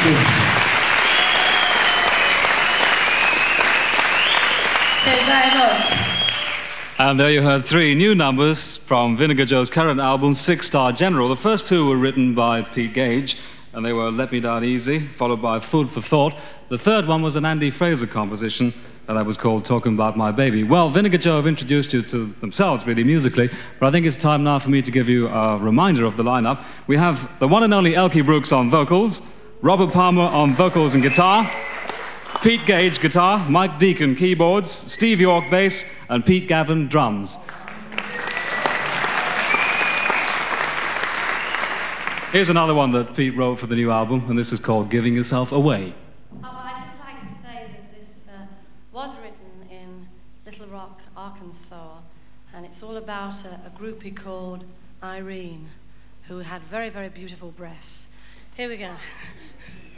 you. Thank you very much. And there you heard 3 new numbers from Vinegar Joe's current album, Six Star General. The first 2 were written by Pete Gage, and they were Let Me Down Easy, followed by Food for Thought. The third one was an Andy Fraser composition, and that was called Talking About My Baby. Well, Vinegar Joe have introduced you to themselves, really, musically, but I think it's time now for me to give you a reminder of the lineup. We have the one and only Elkie Brooks on vocals, Robert Palmer on vocals and guitar, Pete Gage guitar, Mike Deacon keyboards, Steve York bass, and Pete Gavin drums. Here's another one that Pete wrote for the new album, and this is called Giving Yourself Away. I'd just like to say that this was written in Little Rock, Arkansas, and it's all about a groupie called Irene, who had very, very beautiful breasts. Here we go.